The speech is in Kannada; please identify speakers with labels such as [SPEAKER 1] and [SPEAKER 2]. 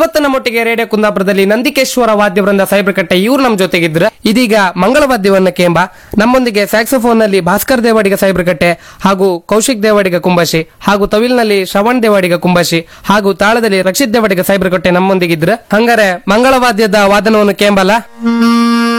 [SPEAKER 1] ಇವತ್ತು ನಮ್ಮೊಟ್ಟಿಗೆ ರೇಡಿಯೋ ಕುಂದಾಪುರದಲ್ಲಿ ನಂದಿಕೇಶ್ವರ ವಾದ್ಯವೃಂದ ಸೈಬ್ರಕಟ್ಟೆ ಇವ್ರು ನಮ್ ಜೊತೆಗಿದ್ರ. ಇದೀಗ ಮಂಗಳವಾದ್ಯವನ್ನ ಕೇಂಬ ನಮ್ಮೊಂದಿಗೆ ಸ್ಯಾಕ್ಸೋಫೋನ್ ನಲ್ಲಿ ಭಾಸ್ಕರ್ ದೇವಾಡಿಗ ಸೈಬ್ರಕಟ್ಟೆ ಹಾಗೂ ಕೌಶಿಕ್ ದೇವಾಡಿಗ ಕುಂಬಾಶಿ ಹಾಗೂ ತವಿಲ್ನಲ್ಲಿ ಶ್ರವಣ್ ದೇವಾಡಿಗ ಕುಂಬಾಶಿ ಹಾಗೂ ತಾಳದಲ್ಲಿ ರಕ್ಷಿತ್ ದೇವಾಡಿಗ ಸೈಬ್ರಕಟ್ಟೆ ನಮ್ಮೊಂದಿಗಿದ್ರ. ಹಂಗಾರೆ ಮಂಗಳವಾದ್ಯದ ವಾದನವನ್ನು ಕೇಂಬಲ್ಲ.